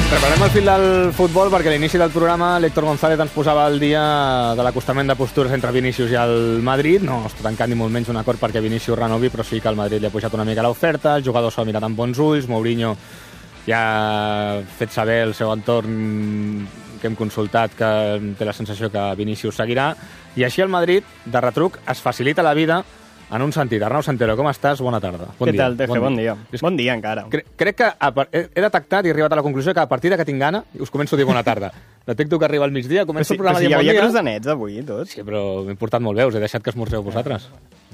Reparem el fil del futbol perquè a l'inici del programa l'Héctor González ens posava al dia de l'acostament de postures entre Vinícius i el Madrid. No està tancant ni molt menys un acord perquè Vinícius renovi, però sí que el Madrid li ha pujat una mica l'oferta, el jugador s'ho ha mirat amb bons ulls, Mourinho ja ha fet saber el seu entorn que hem consultat que té la sensació que Vinícius seguirà, i així el Madrid, de retruc, es facilita la vida en un sentit. Arnau Santero, com estàs? Bona tarda. Què tal, Tefe? Bon dia. Bon dia, encara. Crec que he detectat i he arribat a la conclusió que a partir que tinc gana us començo a dir bona tarda. Detecto que arriba al migdia, començo el programa dient bon dia. Hi havia croissants avui i tot. Sí, però m'he portat molt bé, us he deixat que esmorzeu vosaltres.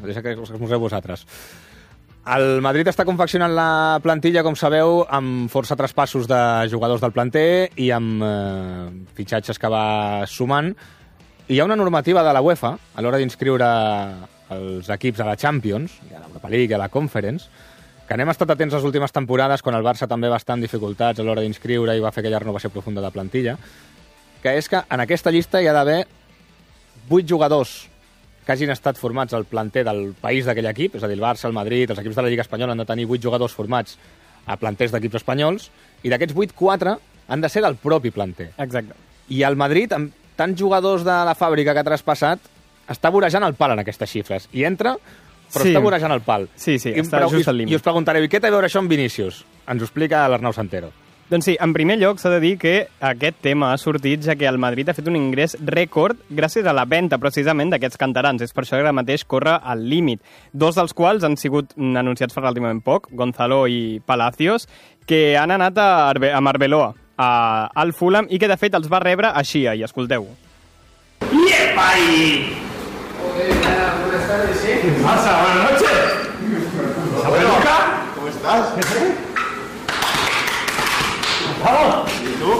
El Madrid està confeccionant la plantilla, com sabeu, amb força traspassos de jugadors del planter i amb fitxatges que va sumant. I hi ha una normativa de la UEFA a l'hora d'inscriure els equips a la Champions, a l'Europa League, a la Conference, que n'hem estat atents les últimes temporades, quan el Barça també va estar en dificultats a l'hora d'inscriure i va fer aquella renovació profunda de plantilla, que és que en aquesta llista hi ha d'haver 8 jugadors que hagin estat formats al planter del país d'aquell equip, és a dir, el Barça, el Madrid, els equips de la Lliga Espanyola han de tenir 8 jugadors formats a planters d'equips espanyols, i d'aquests 8, 4 han de ser del propi planter. Exacte. I el Madrid, amb tants jugadors de la fàbrica que ha traspassat, està vorejant el pal en aquestes xifres. I entra, però està vorejant el pal. Sí, està just al límit. I us preguntareu, i què té a veure això amb Vinícius? Ens ho explica l'Arnau Santero. Doncs sí, en primer lloc s'ha de dir que aquest tema ha sortit ja que el Madrid ha fet un ingrés rècord gràcies a la venda precisament d'aquests canterans. És per això que ara mateix corre al límit. 2 dels quals han sigut anunciats fa relativament poc, Gonzalo i Palacios, que han anat a Marbella, al Fulham, i que de fet els va rebre així, i escolteu. ¡Yepa ahí! Buenas tardes, ¿sí? ¿Qué pasa? Buenas noches. ¿Sabeluca? ¿Cómo estás? ¡Vamos! ¿Y tú?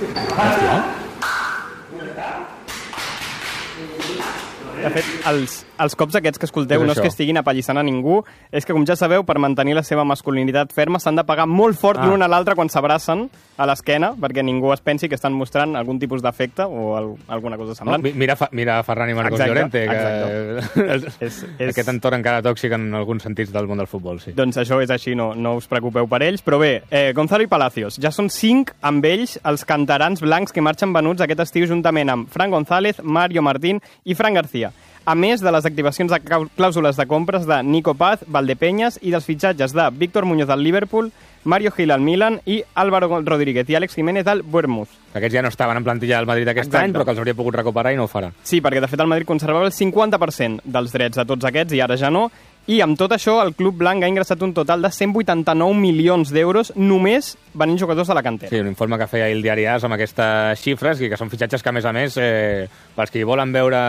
De fet, els cops aquests que escolteu no és que estiguin apallissant a ningú, és que, com ja sabeu, per mantenir la seva masculinitat ferma s'han de pagar molt fort l'un a l'altre quan s'abracen a l'esquena, perquè ningú es pensi que estan mostrant algun tipus d'afecte o alguna cosa semblant. Mira Ferran i Marcos Llorente, que aquest entorn encara tòxic en alguns sentits del món del futbol, sí. Doncs això és així, no us preocupeu per ells. Però bé, Gonzalo i Palacios, ja són 5 amb ells els canterans blancs que marxen venuts aquest estiu juntament amb Fran González, Mario Martín i Fran García. A més de les activacions de clàusules de compres de Nico Paz, Valdepeñas, i dels fitxatges de Víctor Muñoz al Liverpool, Mario Gil al Milan i Álvaro Rodríguez i Àlex Jiménez al Bournemouth. Aquests ja no estaven en plantilla del Madrid aquest any, però que els hauria pogut recuperar i no ho farà. Sí, perquè de fet el Madrid conservava el 50% dels drets de tots aquests i ara ja no. I amb tot això, el club blanc ha ingressat un total de 189 milions d'euros només venint jugadors de la cantera. Sí, un informe que feia el diari AS amb aquestes xifres i que són fitxatges que, a més, pels que hi volen veure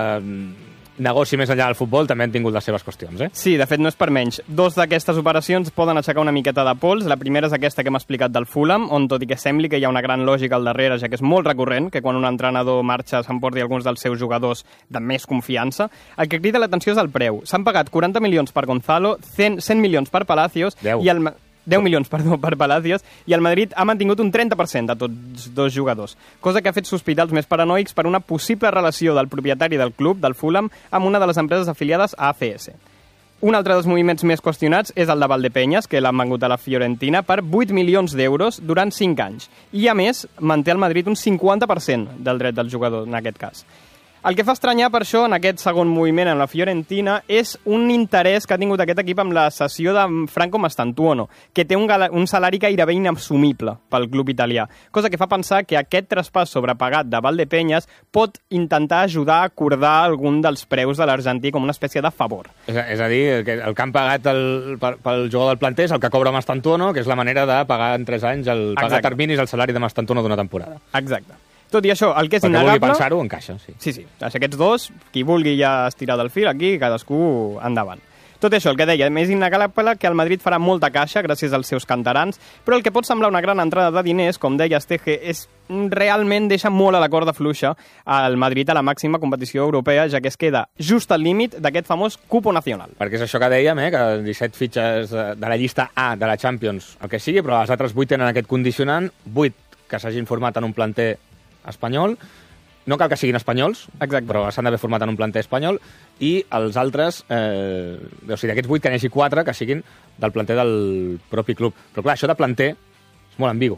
negoci més enllà del futbol, també han tingut les seves qüestions, eh? Sí, de fet, no és per menys. 2 d'aquestes operacions poden aixecar una miqueta de pols. La primera és aquesta que hem explicat del Fulham, on tot i que sembli que hi ha una gran lògica al darrere, ja que és molt recurrent que quan un entrenador marxa s'emporti alguns dels seus jugadors de més confiança. El que crida l'atenció és el preu. S'han pagat 40 milions per Gonzalo, 100 milions per Palacios, 10 milions, per Palacios, i el Madrid ha mantingut un 30% de tots 2 jugadors, cosa que ha fet sospitar els més paranoics per una possible relació del propietari del club, del Fulham, amb una de les empreses afiliades a ACS. Un altre dels moviments més qüestionats és el de Valdepeñas, que l'han vengut a la Fiorentina per 8 milions d'euros durant 5 anys. I, a més, manté al Madrid un 50% del dret del jugador, en aquest cas. El que fa estranyar per això en aquest segon moviment en la Fiorentina és un interès que ha tingut aquest equip amb la cessió de Franco Mastantuono, que té un salari gairebé inassumible pel club italià, cosa que fa pensar que aquest traspàs sobrepagat de Valdepeñas pot intentar ajudar a acordar algun dels preus de l'argentí com una espècie de favor. És a dir, el que han pagat pel jugador del planter és el que cobra Mastantuono, que és la manera de pagar en 3 anys, pagar terminis el salari de Mastantuono d'una temporada. Exacte. Tot i això, el que és innegable... Perquè vulgui pensar-ho, encaixa, sí. Sí. Aquests 2, qui vulgui ja estirar del fil, aquí cadascú endavant. Tot això, el que deia, és innegable que el Madrid farà molta caixa gràcies als seus canterans, però el que pot semblar una gran entrada de diners, com deia Esteje, realment deixa molt a la corda fluixa al Madrid a la màxima competició europea, ja que es queda just al límit d'aquest famós cupo nacional. Perquè és això que dèiem, que 17 fitxes de la llista A de la Champions, el que sigui, però els altres 8 tenen aquest condicionant, 8 que s'hagin format en un planter espanyol, no cal que siguin espanyols, exacte, però s'han d'haver format en un planter espanyol, i els altres, o sigui, d'aquests 8 que n'hi hagi 4 que siguin del planter del propi club. Però clar, això de planter és molt ambigu.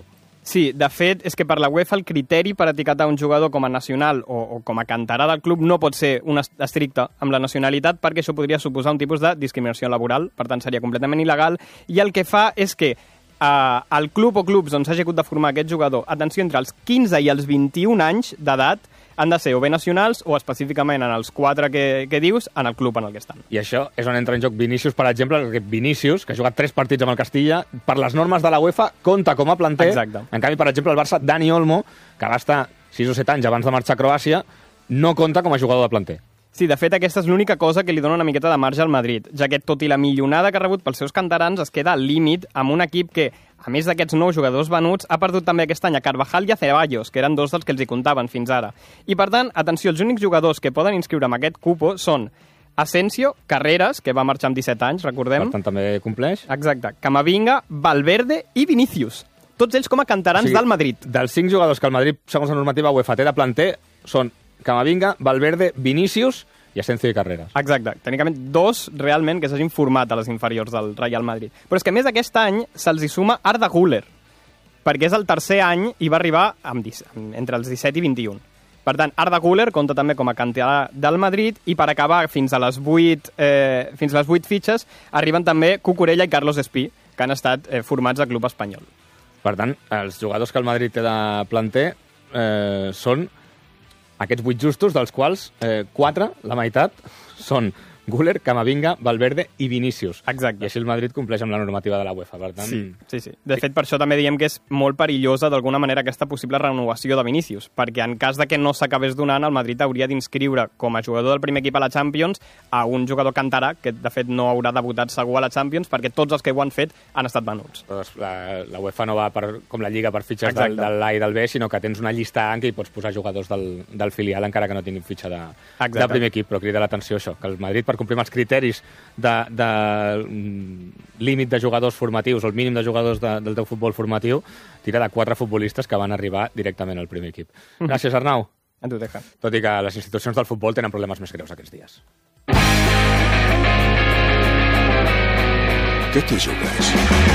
Sí, de fet, és que per la UEFA el criteri per etiquetar un jugador com a nacional o com a canterà del club no pot ser un estricte amb la nacionalitat, perquè això podria suposar un tipus de discriminació laboral, per tant seria completament il·legal, i el que fa és que el club o clubs on s'hagi hagut de formar aquest jugador, atenció, entre els 15 i els 21 anys d'edat, han de ser o bé nacionals o específicament en els 4 que dius, en el club en el que estan. I això és on entra en joc Vinícius, per exemple, perquè Vinícius, que ha jugat 3 partits amb el Castilla, per les normes de la UEFA, compta com a planter. Exacte. En canvi, per exemple, el Barça, Dani Olmo, que va estar 6 o 7 anys abans de marxar a Croàcia, no compta com a jugador de planter. Sí, de fet, aquesta és l'única cosa que li dona una miqueta de marge al Madrid, ja que tot i la millonada que ha rebut pels seus canterans es queda al límit amb un equip que, a més d'aquests 9 jugadors venuts, ha perdut també aquest any a Carvajal i a Ceballos, que eren 2 dels que els hi comptaven fins ara. I, per tant, atenció, els únics jugadors que poden inscriure amb aquest cupo són Asensio, Carreras, que va marxar amb 17 anys, recordem. Per tant, també compleix. Exacte. Camavinga, Valverde i Vinícius. Tots ells com a canterans del Madrid. Dels 5 jugadors que el Madrid, segons la normativa UEFA, té de planter, són Camavinga, Valverde, Vinícius i Asensio i Carreras. Exacte. Tècnicament 2 realment que s'hagin format a les inferiors del Real Madrid. Però és que a més aquest any se'ls hi suma Arda Güler, perquè és el tercer any i va arribar entre els 17 i 21. Per tant, Arda Güler compta també com a canterà del Madrid i per acabar fins a les 8 fitxes arriben també Cucurella i Carlos Espí, que han estat formats al club espanyol. Per tant, els jugadors que el Madrid té de planter són aquests 8 justos, dels quals 4, la meitat, són Güler, Camavinga, Valverde i Vinícius. Exacte. I així el Madrid compleix amb la normativa de la UEFA, per tant... Sí. De fet, per això també diem que és molt perillosa d'alguna manera aquesta possible renovació de Vinícius, perquè en cas de que no s'acabés donant, el Madrid hauria d'inscriure com a jugador del primer equip a la Champions a un jugador canterà que, de fet, no haurà debutat segur a la Champions, perquè tots els que ho han fet han estat venuts. La UEFA no va com la Lliga per fitxes del A i del B, sinó que tens una llista en què hi pots posar jugadors del filial encara que no tinguin fitxa de primer equip, però crida l'atenció això, que el Madrid, per complir amb els criteris de límit de jugadors formatius o el mínim de jugadors del teu futbol formatiu, tira de 4 futbolistes que van arribar directament al primer equip. Gràcies, Arnau. A tu, Teja. Tot i que les institucions del futbol tenen problemes més greus aquests dies. Què t'hi jugues?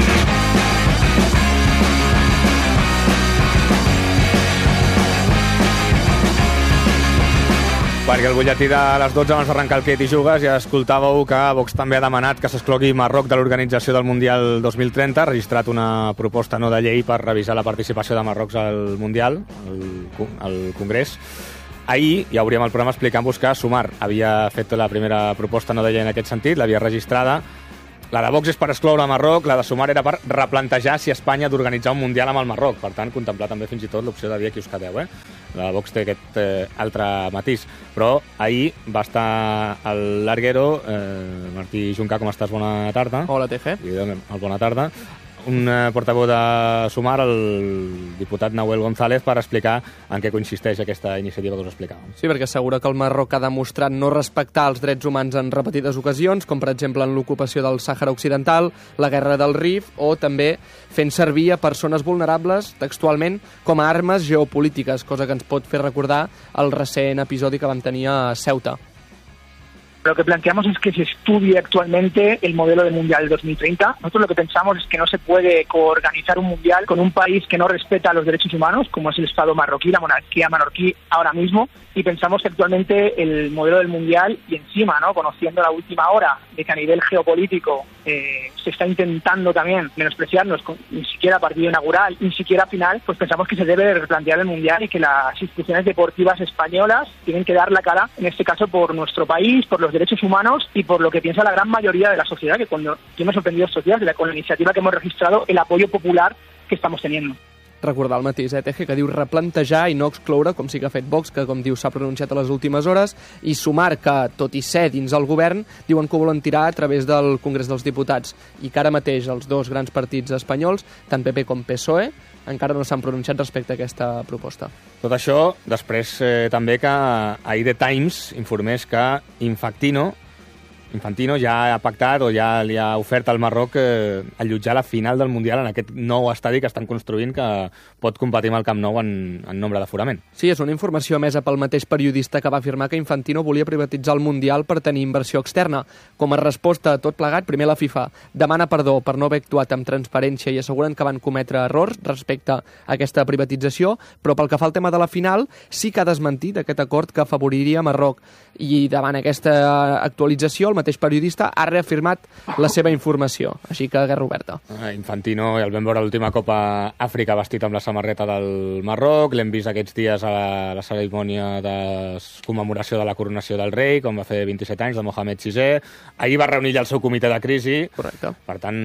Perquè el butlletí de les 12 abans d'arrencar el Què t'hi jugues ja escoltàveu que Vox també ha demanat que s'exclogui Marroc de l'organització del Mundial 2030, ha registrat una proposta no de llei per revisar la participació de Marroc al Mundial, al Congrés. Ahir ja obríem el programa explicant-vos que Sumar havia fet la primera proposta no de llei en aquest sentit, l'havia registrada. La de Vox és per excloure Marroc, la de Sumar era per replantejar si Espanya ha d'organitzar un Mundial amb el Marroc. Per tant, contemplar també fins i tot l'opció de dir aquí us quedeu, La de Vox té aquest altre matís. Però ahir va estar a l'Arguero, Martí Juncà, com estàs? Bona tarda. Hola, Teje. Bona tarda. Un portaveu de Sumar, el diputat Nahuel González, per explicar en què consisteix aquesta iniciativa que us explicàvem. Sí, perquè assegura que el Marroc ha demostrat no respectar els drets humans en repetides ocasions, com per exemple en l'ocupació del Sàhara Occidental, la guerra del Rif, o també fent servir a persones vulnerables, textualment, com a armes geopolítiques, cosa que ens pot fer recordar el recent episodi que vam tenir a Ceuta. Lo que planteamos es que se estudie actualmente el modelo de Mundial 2030. Nosotros lo que pensamos es que no se puede coorganizar un Mundial con un país que no respeta los derechos humanos, como es el Estado marroquí, la monarquía marroquí ahora mismo, y pensamos que actualmente el modelo del Mundial, y encima, conociendo la última hora de que a nivel geopolítico se está intentando también menospreciarnos, ni siquiera partido inaugural, ni siquiera final, pues pensamos que se debe replantear el Mundial y que las instituciones deportivas españolas tienen que dar la cara, en este caso por nuestro país, por los derechos humanos y por lo que piensa la gran mayoría de la sociedad, que cuando yo me he sorprendido estos días con la iniciativa que hemos registrado, el apoyo popular que estamos teniendo. Recordar el mateix, Teje, que diu replantejar i no excloure, com sí que ha fet Vox, que com diu s'ha pronunciat a les últimes hores, i Sumar, que tot i ser dins el govern, diuen que ho volen tirar a través del Congrés dels Diputats, i que ara mateix els dos grans partits espanyols, tant PP com PSOE, encara no s'han pronunciat respecte a aquesta proposta. Tot això, després també que ahir The Times informés que Infantino Infantino ja ha pactat o ja li ha ofert al Marroc allotjar la final del Mundial en aquest nou estadi que estan construint que pot competir amb el Camp Nou en nombre d'aforament. Sí, és una informació emesa pel mateix periodista que va afirmar que Infantino volia privatitzar el Mundial per tenir inversió externa. Com a resposta a tot plegat, primer la FIFA demana perdó per no haver actuat amb transparència i asseguren que van cometre errors respecte a aquesta privatització, però pel que fa al tema de la final, sí que ha desmentit aquest acord que afavoriria Marroc. I davant aquesta actualització, el mateix periodista ha reafirmat la seva informació. Així que, guerra oberta. Infantino, ja el vam veure a l'última Copa Àfrica vestit amb la samarreta del Marroc, l'hem vist aquests dies a la cerimònia de commemoració de la coronació del rei, com va fer 27 anys, de Mohamed VI. Ahir va reunir ja el seu comitè de crisi. Correcte. Per tant,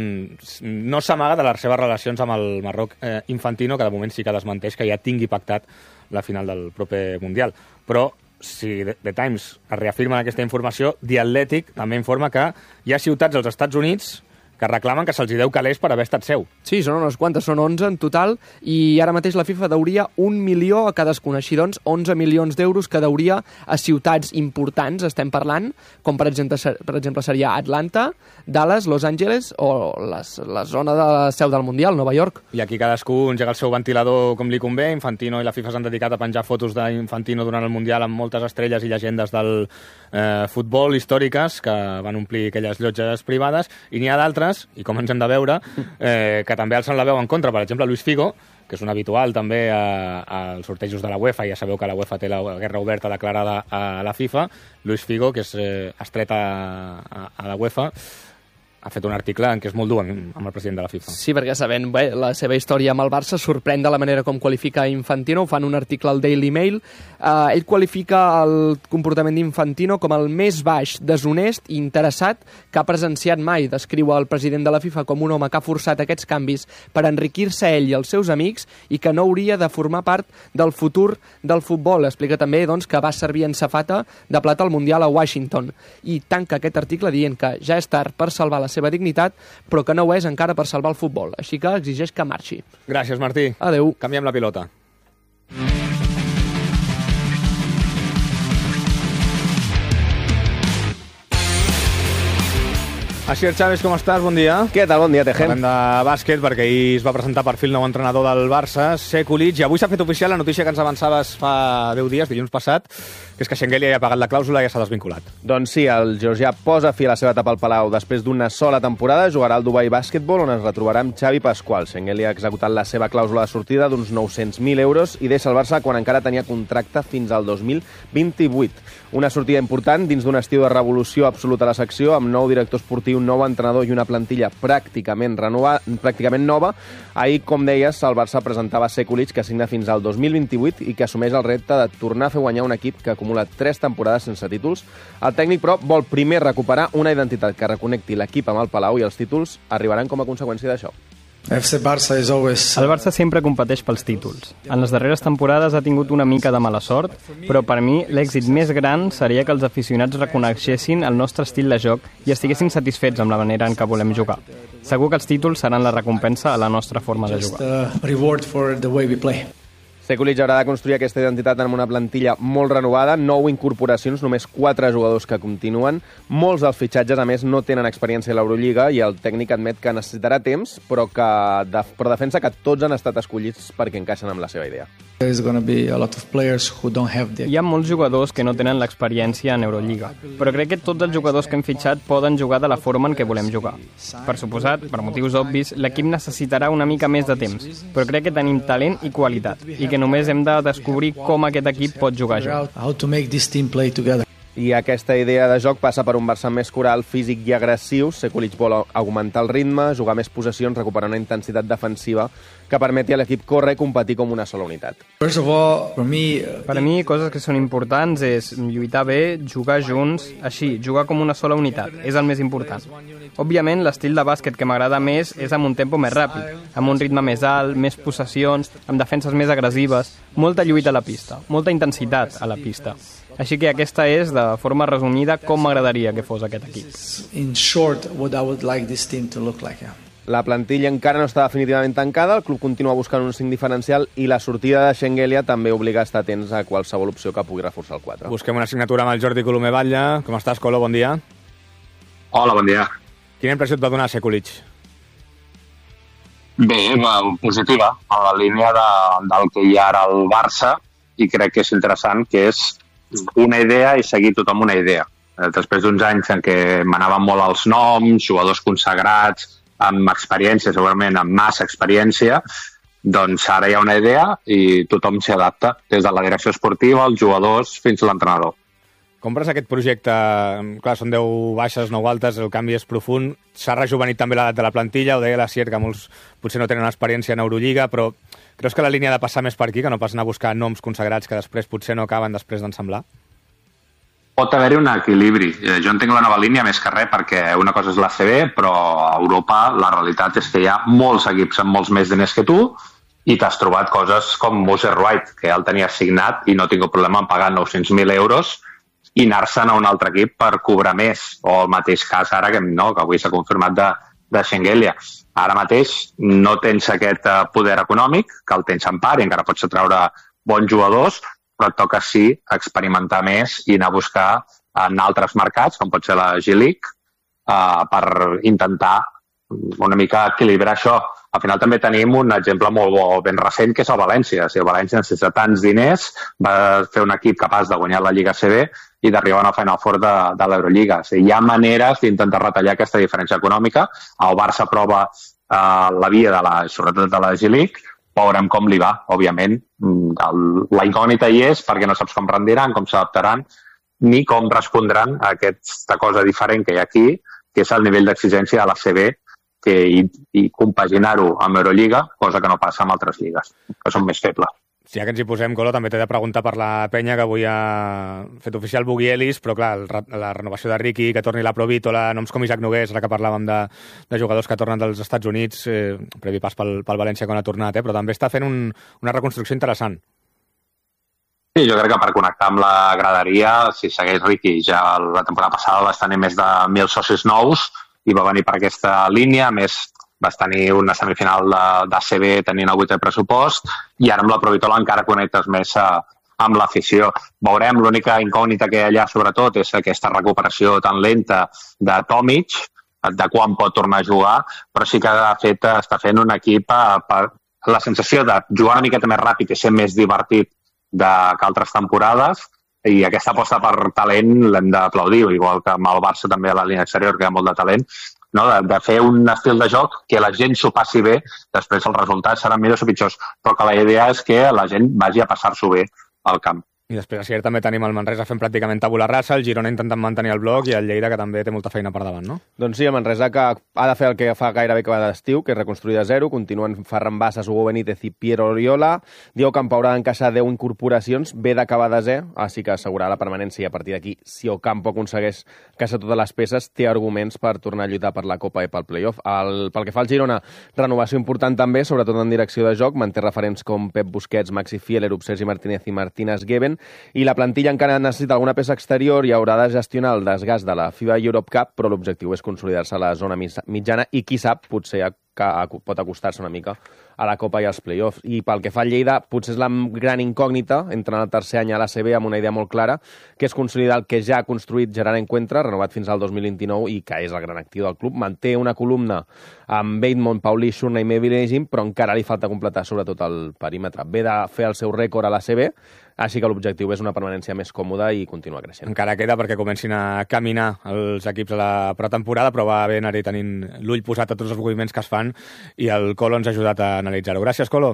no s'amaga de les seves relacions amb el Marroc. Infantino, que de moment sí que desmenteix que ja tingui pactat la final del proper Mundial. Però si The Times es reafirma aquesta informació, The Athletic també informa que hi ha ciutats als Estats Units que reclamen que se'ls deu calés per haver estat seu. Sí, són unes quantes, són 11 en total, i ara mateix la FIFA deuria 1 milió a cadascuna. Així doncs, 11 milions d'euros que deuria a ciutats importants, estem parlant, com per exemple seria Atlanta, Dallas, Los Angeles o la zona de la seu del Mundial, Nova York. I aquí cadascú engega el seu ventilador com li convé. Infantino i la FIFA s'han dedicat a penjar fotos d'Infantino durant el Mundial amb moltes estrelles i llegendes del futbol històriques que van omplir aquelles llotges privades, i n'hi ha d'altres, i com ens hem de veure, que també alcen la veu en contra. Per exemple, Luis Figo, que és un habitual també als sortejos de la UEFA, ja sabeu que la UEFA té la guerra oberta declarada a la FIFA. Luis Figo, que és estret a la UEFA, ha fet un article en què és molt dur amb el president de la FIFA. Sí, perquè sabent bé la seva història amb el Barça, sorprèn de la manera com qualifica Infantino. Fan un article al Daily Mail. Ell qualifica el comportament d'Infantino com el més baix, deshonest i interessat que ha presenciat mai. Descriu el president de la FIFA com un home que ha forçat aquests canvis per enriquir-se ell i els seus amics i que no hauria de formar part del futur del futbol. Explica també doncs, que va servir en safata de plata al Mundial a Washington. I tanca aquest article dient que ja és tard per salvar la seva dignitat, però que no ho és encara per salvar el futbol. Així que exigeix que marxi. Gràcies, Martí. Adeu. Canviem la pilota. Asier Chávez, com estàs? Bon dia. Què tal? Bon dia, Tejem. Parlem de bàsquet, perquè ahir es va presentar per fi el nou entrenador del Barça, Sekulic, i avui s'ha fet oficial la notícia que ens avançaves fa 10 dies, dilluns passat, que és que Shengelia ja ha pagat la clàusula i ja s'ha desvinculat. Doncs sí, el georgià posa fi a la seva etapa al Palau. Després d'una sola temporada jugarà al Dubai Basketball, on es retrobarà amb Xavi Pasqual. Shengelia ha executat la seva clàusula de sortida d'uns 900.000 euros i deixa el Barça quan encara tenia contracte fins al 2028. Una sortida important dins d'un estiu de revolució absoluta a la secció, amb nou director esportiu, nou entrenador i una plantilla pràcticament nova. Ahir, com deies, el Barça presentava Sekulic, que signa fins al 2028 i que assumeix el repte de tornar a fer guanyar un equip que acumula 3 temporades sense títols. El tècnic, però, vol primer recuperar una identitat que reconnecti l'equip amb el Palau i els títols arribaran com a conseqüència d'això. El Barça sempre competeix pels títols. En les darreres temporades ha tingut una mica de mala sort, però per mi l'èxit més gran seria que els aficionats reconeixessin el nostre estil de joc i estiguessin satisfets amb la manera en què volem jugar. Segur que els títols seran la recompensa a la nostra forma de jugar. Sekulic haurà de construir aquesta identitat amb una plantilla molt renovada, 9 incorporacions, només 4 jugadors que continuen. Molts dels fitxatges, a més, no tenen experiència a l'Eurolliga i el tècnic admet que necessitarà temps, però defensa que tots han estat escollits perquè encaixen amb la seva idea. Hi ha molts jugadors que no tenen l'experiència en Eurolliga, però crec que tots els jugadors que hem fitxat poden jugar de la forma en què volem jugar. Per suposat, per motius obvis, l'equip necessitarà una mica més de temps, però crec que tenim talent i qualitat, i que només hem de descobrir com aquest equip pot jugar junt. I aquesta idea de joc passa per un Barça més coral, físic i agressiu. Sekulic vol augmentar el ritme, jugar més possessions, recuperar una intensitat defensiva que permeti a l'equip córrer i competir com una sola unitat. Per a mi, coses que són importants és lluitar bé, jugar junts, així, jugar com una sola unitat. És el més important. Òbviament, l'estil de bàsquet que m'agrada més és amb un tempo més ràpid, amb un ritme més alt, més possessions, amb defenses més agressives, molta lluita a la pista, molta intensitat a la pista. Així que aquesta és, de forma resumida, com m'agradaria que fos aquest equip. La plantilla encara no està definitivament tancada, el club continua buscant un 5 diferencial i la sortida de Shengelia també obliga a estar atents a qualsevol opció que pugui reforçar el 4. Busquem una assignatura amb el Jordi Colomer Batlle. Com estàs, Colo? Bon dia. Hola, bon dia. Quina impressió et va donar Sekulic? Bé, positiva, a la línia del que hi ha ara al Barça, i crec que és interessant, que és una idea i seguir tothom una idea. Després d'uns anys en què m'anaven molt els noms, jugadors consagrats, amb experiència, segurament amb massa experiència, doncs ara hi ha una idea i tothom s'hi adapta, des de la direcció esportiva, els jugadors, fins a l'entrenador. Compres aquest projecte, clar, són 10 baixes, 9 altes, el canvi és profund, s'ha rejuvenit també l'edat de la plantilla, ho deia la Sier, que molts potser no tenen experiència en Eurolliga, però creus que la línia ha de passar més per aquí, que no pas anar a buscar noms consagrats que després potser no acaben després d'ensemblar? Pot haver-hi un equilibri. Jo entenc la nova línia més que res perquè una cosa és l'ACB, però a Europa la realitat és que hi ha molts equips amb molts més diners que tu i t'has trobat coses com Moser White, que ja el tenia signat i no tinc problema en pagar 900.000 euros i anar-se'n a un altre equip per cobrar més. O el mateix cas ara, que avui s'ha confirmat de Schengelia. Ara mateix no tens aquest poder econòmic, que el tens en part i encara pots treure bons jugadors, però et toca sí experimentar més i anar a buscar en altres mercats, com pot ser la G-League, per intentar una mica equilibrar això. Al final també tenim un exemple molt ben recent, que és el València. El València necessita tants diners, va fer un equip capaç de guanyar la Lliga CB i d'arribar a una Final Four de l'Eurolliga. Hi ha maneres d'intentar retallar aquesta diferència econòmica. El Barça prova la via, sobretot de la G-League, veurem com li va, òbviament. La incògnita hi és perquè no saps com rendiran, com s'adaptaran, ni com respondran a aquesta cosa diferent que hi ha aquí, que és el nivell d'exigència de la CB, i compaginar-ho amb Eurolliga, cosa que no passa amb altres lligues, que són més febles. Si ja que ens hi posem, Colo, també t'he de preguntar per la penya, que avui ha fet oficial Bugui Ellis, però clar, la renovació de Ricky, que torni la Provítola, noms com Isaac Nogués, ara que parlàvem de jugadors que tornen dels Estats Units, previ pas pel València quan ha tornat, però també està fent una reconstrucció interessant. Sí, jo crec que per connectar amb la graderia, si segueix Ricky, ja la temporada passada vas tenir més de 1.000 socis nous i va venir per aquesta línia, més vas tenir una semifinal d'ACB tenint el 8è pressupost i ara amb la Provítola encara connectes més amb l'afició. Veurem, l'única incògnita que hi ha allà sobretot és aquesta recuperació tan lenta de Tomic, de quan pot tornar a jugar, però sí que està fent un equip la sensació de jugar una miqueta més ràpid i ser més divertit que altres temporades, i aquesta aposta per talent l'hem d'aplaudir, igual que amb el Barça també a la línia exterior, que hi ha molt de talent, no? De fer un estil de joc que la gent s'ho passi bé, després els resultats seran millors o pitjors, però que la idea és que la gent vagi a passar-s'ho bé al camp. I després a Sier també tenim el Manresa fent pràcticament tabula rasa, el Girona intentant mantenir el bloc i el Lleida, que també té molta feina per davant, no? Doncs sí, el Manresa, que ha de fer el que fa gairebé que va d'estiu, que és reconstruir de zero. Continuen Ferran Bassas, Hugo Benítez i Piero Oriola. Diego Campo haurà d'encaixar 10 incorporacions, ve d'acabar de zero, així que assegurar la permanència, i a partir d'aquí, si Ocampo aconsegueix encaixar totes les peces, té arguments per tornar a lluitar per la Copa i pel playoff. Pel que fa al Girona, renovació important també, sobretot en direcció de joc, manté referents com Pep Busquets, Maxi Fielerup, Sergi Martínez i Martínez Geben, i la plantilla encara necessita alguna peça exterior i haurà de gestionar el desgast de la FIBA Europe Cup, però l'objectiu és consolidar-se a la zona mitjana i, qui sap, potser pot acostar-se una mica a la Copa i als play-offs. I pel que fa al Lleida, potser és la gran incògnita, entrant al tercer any a l'ACB amb una idea molt clara, que és consolidar el que ja ha construït Gerard Encuentra, renovat fins al 2029 i que és el gran actiu del club. Manté una columna amb Bateman, Paulí, Shurna i Mevin Egin, però encara li falta completar sobretot el perímetre. Ve de fer el seu rècord a l'ACB, així que l'objectiu és una permanència més còmoda i continuar creixent. Encara queda perquè comencin a caminar els equips a la pretemporada, però va bé anar-hi tenint l'ull posat a tots els moviments que es fan i el Colo ens ha ajudat a analitzar-ho. Gràcies, Colo.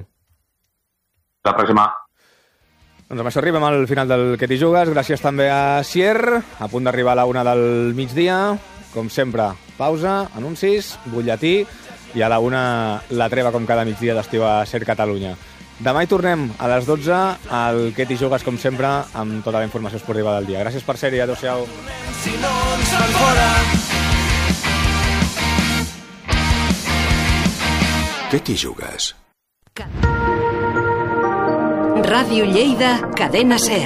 La pròxima. Doncs amb això arribem al final del Que t'hi jugues. Gràcies també a Sier, a punt d'arribar a la 1 del migdia. Com sempre, pausa, anuncis, butlletí i a la 1 la treva com cada migdia d'estiu a Ser Catalunya. Demà hi tornem a les 12 al Que t'hi jugues, com sempre, amb tota la informació esportiva del dia. Gràcies per ser-hi, adéu-siau. Si no ens fan fora. Que t'hi jugues? Ràdio Lleida, Cadena Ser.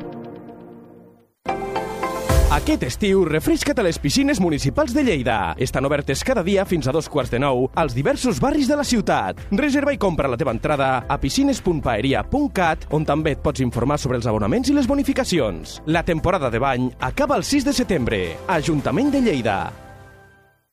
Aquest estiu, refresca't a les piscines municipals de Lleida. Estan obertes cada dia fins a 9:15 als diversos barris de la ciutat. Reserva i compra la teva entrada a piscines.paeria.cat, on també et pots informar sobre els abonaments i les bonificacions. La temporada de bany acaba el 6 de setembre. Ajuntament de Lleida.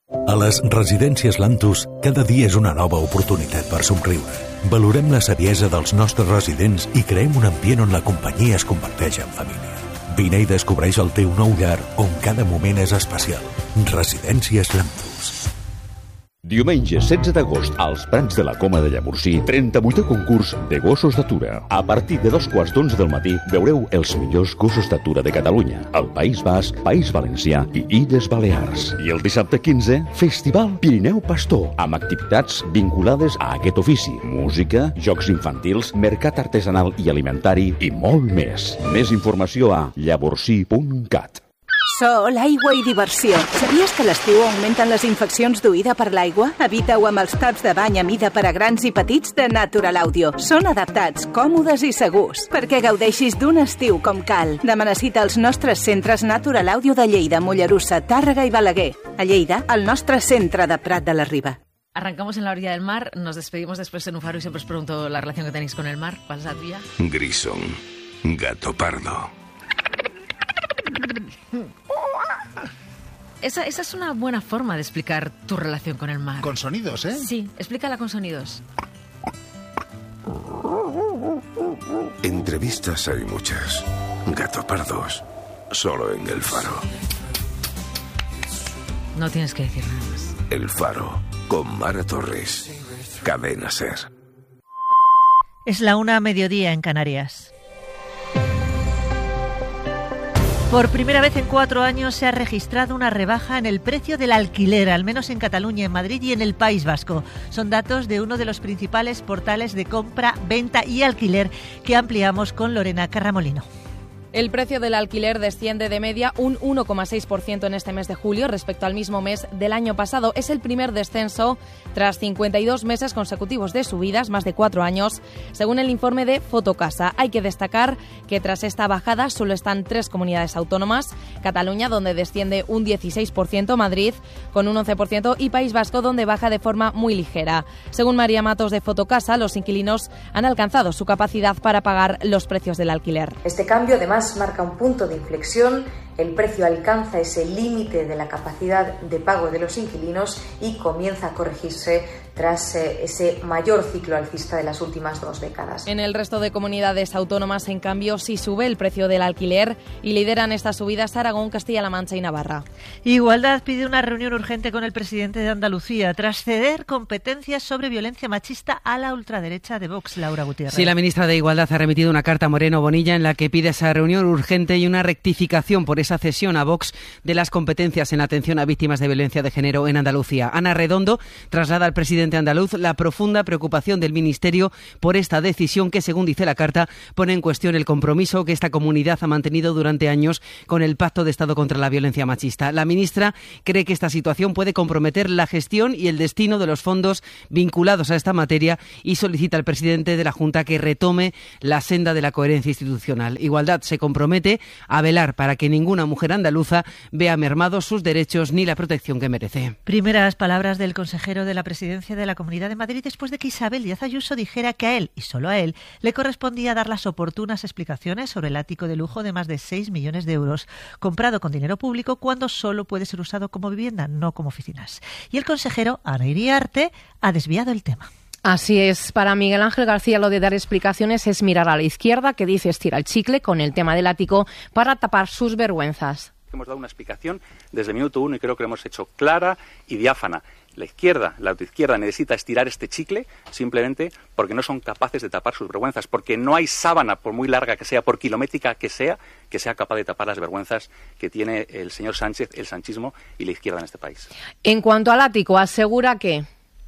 A les residències Lantus, cada dia és una nova oportunitat per somriure. Valorem la saviesa dels nostres residents i creem un ambient on la companyia es converteix en família. Vine i descobreix el teu nou llar, on cada moment és especial. Residències Lantus. Diumenge 16 d'agost, als Prats de la Coma de Llavorsí, 38è concurs de gossos d'atura. A partir de 2:15 del matí veureu els millors gossos d'atura de Catalunya, el País Basc, País Valencià i Illes Balears. I el dissabte 15, Festival Pirineu Pastor, amb activitats vinculades a aquest ofici, música, jocs infantils, mercat artesanal i alimentari i molt més. Més informació a llavorsí.cat. Sol, aigua i diversió. Sabies que a l'estiu augmenten les infeccions d'oïda per l'aigua? Evita-ho amb els taps de bany a mida per a grans i petits de Natural Audio. Són adaptats, còmodes i segurs, perquè gaudeixis d'un estiu com cal. Demana cita als nostres centres Natural Audio de Lleida, Mollerussa, Tàrrega i Balaguer. A Lleida, el nostre centre de Prat de la Riba. Arrancamos en la orilla del mar, nos despedimos después en un faro y siempre os pregunto la relación que tenéis con el mar. ¿Cuál es la tuya? Grison, gato pardo. Esa es una buena forma de explicar tu relación con el mar. Con sonidos, ¿eh? Sí, explícala con sonidos. Entrevistas hay muchas. Gato pardos, solo en El Faro. No tienes que decir nada más. El Faro, con Mara Torres. Cadena SER. Es la 1:00 en Canarias. Por primera vez en 4 años se ha registrado una rebaja en el precio del alquiler, al menos en Cataluña, en Madrid y en el País Vasco. Son datos de uno de los principales portales de compra, venta y alquiler que ampliamos con Lorena Carramolino. El precio del alquiler desciende de media un 1,6% en este mes de julio respecto al mismo mes del año pasado. Es el primer descenso tras 52 meses consecutivos de subidas, más de 4 años, según el informe de Fotocasa. Hay que destacar que tras esta bajada solo están 3 comunidades autónomas: Cataluña, donde desciende un 16%, Madrid con un 11% y País Vasco, donde baja de forma muy ligera. Según María Matos de Fotocasa, los inquilinos han alcanzado su capacidad para pagar los precios del alquiler. Este cambio, además, marca un punto de inflexión. El precio alcanza ese límite de la capacidad de pago de los inquilinos y comienza a corregirse tras ese mayor ciclo alcista de las últimas 2 décadas. En el resto de comunidades autónomas, en cambio, sí sube el precio del alquiler y lideran estas subidas Aragón, Castilla-La Mancha y Navarra. Igualdad pide una reunión urgente con el presidente de Andalucía tras ceder competencias sobre violencia machista a la ultraderecha de Vox, Laura Gutiérrez. Sí, la ministra de Igualdad ha remitido una carta a Moreno Bonilla en la que pide esa reunión urgente y una rectificación por esa cesión a Vox de las competencias en atención a víctimas de violencia de género en Andalucía. Ana Redondo traslada al presidente andaluz la profunda preocupación del Ministerio por esta decisión que, según dice la carta, pone en cuestión el compromiso que esta comunidad ha mantenido durante años con el Pacto de Estado contra la Violencia Machista. La ministra cree que esta situación puede comprometer la gestión y el destino de los fondos vinculados a esta materia y solicita al presidente de la Junta que retome la senda de la coherencia institucional. Igualdad se compromete a velar para que ninguna mujer andaluza vea mermados sus derechos ni la protección que merece. Primeras palabras del consejero de la Presidencia de la Comunidad de Madrid después de que Isabel Díaz Ayuso dijera que a él, y solo a él, le correspondía dar las oportunas explicaciones sobre el ático de lujo de más de 6 millones de euros, comprado con dinero público cuando solo puede ser usado como vivienda, no como oficinas. Y el consejero, Ana Iriarte, ha desviado el tema. Así es, para Miguel Ángel García lo de dar explicaciones es mirar a la izquierda, que dice estira el chicle con el tema del ático para tapar sus vergüenzas. Hemos dado una explicación desde el minuto 1 y creo que lo hemos hecho clara y diáfana. La izquierda, la autoizquierda, necesita estirar este chicle simplemente porque no son capaces de tapar sus vergüenzas, porque no hay sábana, por muy larga que sea, por kilométrica que sea capaz de tapar las vergüenzas que tiene el señor Sánchez, el sanchismo y la izquierda en este país. En cuanto al ático, asegura que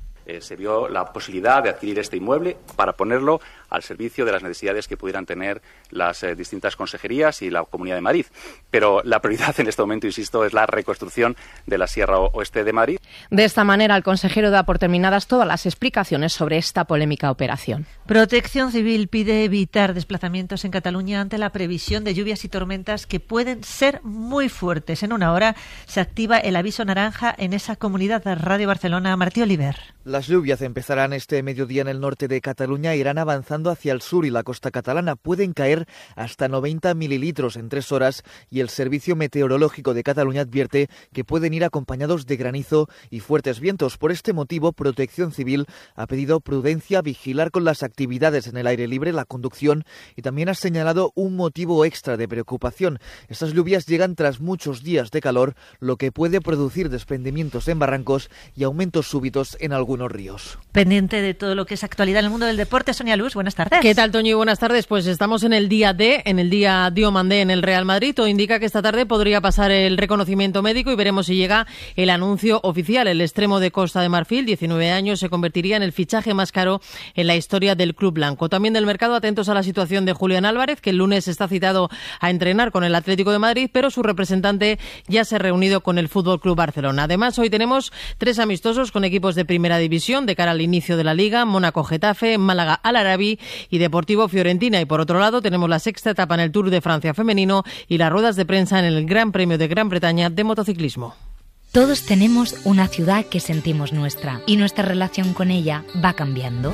se vio la posibilidad de adquirir este inmueble para ponerlo al servicio de las necesidades que pudieran tener las distintas consejerías y la Comunidad de Madrid. Pero la prioridad en este momento, insisto, es la reconstrucción de la Sierra Oeste de Madrid. De esta manera, el consejero da por terminadas todas las explicaciones sobre esta polémica operación. Protección Civil pide evitar desplazamientos en Cataluña ante la previsión de lluvias y tormentas que pueden ser muy fuertes. En una hora se activa el aviso naranja en esa comunidad. Radio Barcelona, Martí Oliver. Las lluvias empezarán este mediodía en el norte de Cataluña e irán avanzando avanzando hacia el sur y la costa catalana. Pueden caer hasta 90 mililitros en 3 horas y el Servicio Meteorológico de Cataluña advierte que pueden ir acompañados de granizo y fuertes vientos. Por este motivo, Protección Civil ha pedido prudencia, vigilar con las actividades en el aire libre, la conducción, y también ha señalado un motivo extra de preocupación. Estas lluvias llegan tras muchos días de calor, lo que puede producir desprendimientos en barrancos y aumentos súbitos en algunos ríos. Pendiente de todo lo que es actualidad en el mundo del deporte, Sonia Luz, buenas tardes. ¿Qué tal, Toño? Buenas tardes. Pues estamos en el día D, en el día Diomandé en el Real Madrid. Todo indica que esta tarde podría pasar el reconocimiento médico y veremos si llega el anuncio oficial. El extremo de Costa de Marfil, 19 años, se convertiría en el fichaje más caro en la historia del club blanco. También del mercado, atentos a la situación de Julián Álvarez, que el lunes está citado a entrenar con el Atlético de Madrid, pero su representante ya se ha reunido con el Fútbol Club Barcelona. Además, hoy tenemos 3 amistosos con equipos de primera división de cara al inicio de la Liga: Mónaco-Getafe, Málaga-Al-Arabi y Deportivo-Fiorentina. Y por otro lado, tenemos la 6ª etapa en el Tour de Francia femenino y las ruedas de prensa en el Gran Premio de Gran Bretaña de motociclismo. Todos tenemos una ciudad que sentimos nuestra y nuestra relación con ella va cambiando.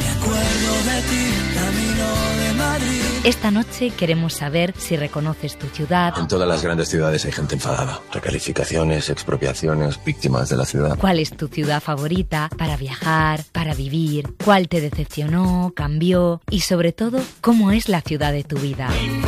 Esta noche queremos saber si reconoces tu ciudad. En todas las grandes ciudades hay gente enfadada. Recalificaciones, expropiaciones, víctimas de la ciudad. ¿Cuál es tu ciudad favorita para viajar, para vivir? ¿Cuál te decepcionó, cambió? Y sobre todo, ¿cómo es la ciudad de tu vida?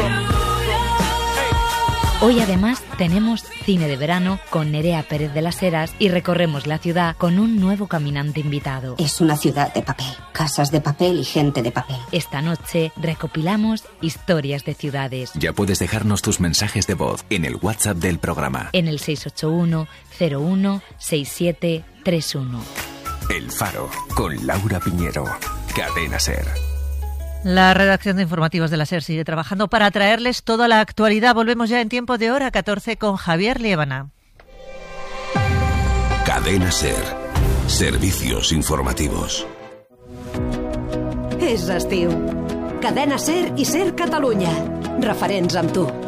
Hoy además tenemos cine de verano con Nerea Pérez de las Heras y recorremos la ciudad con un nuevo caminante invitado. Es una ciudad de papel, casas de papel y gente de papel. Esta noche recopilamos historias de ciudades. Ya puedes dejarnos tus mensajes de voz en el WhatsApp del programa. En el 681 01 6731. El Faro, con Laura Piñero. Cadena SER. La redacción de informativos de la SER sigue trabajando para traerles toda la actualidad. Volvemos ya en tiempo de hora 14 con Javier Liébana. Cadena SER. Servicios informativos. És estiu. Cadena SER i SER Catalunya. Referents amb tu.